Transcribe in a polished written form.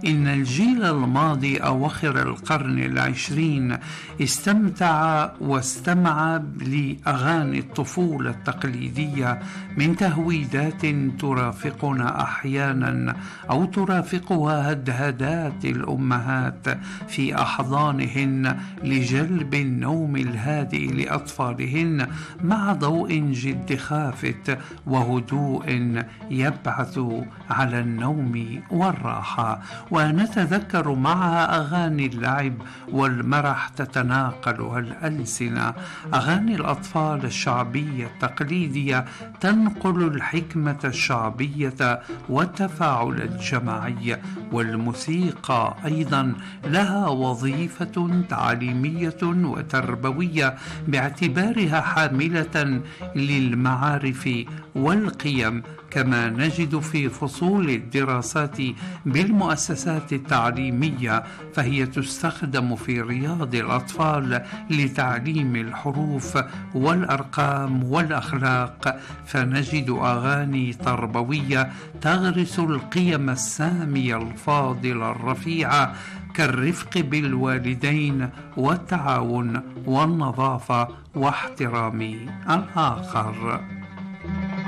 إن الجيل الماضي أواخر القرن العشرين استمتع واستمع لأغاني الطفولة التقليدية من تهويدات ترافقنا أحيانا أو ترافقها هدهدات الأمهات في أحضانهن لجلب النوم الهادئ لأطفالهن مع ضوء جد خافت وهدوء يبعث على النوم والراحة. ونتذكر معها أغاني اللعب والمرح تتناقلها الألسنة. أغاني الأطفال الشعبية التقليدية تنقل الحكمة الشعبية والتفاعل الجماعي. والموسيقى أيضا لها وظيفة تعليمية وتربوية باعتبارها حاملة للمعارف والقيم، كما نجد في فصول الدراسات بالمؤسسات التعليمية فهي تستخدم في رياض الأطفال لتعليم الحروف والأرقام والأخلاق، فنجد أغاني تربوية تغرس القيم السامية الفاضلة الرفيعة كالرفق بالوالدين والتعاون والنظافة واحترام الآخر.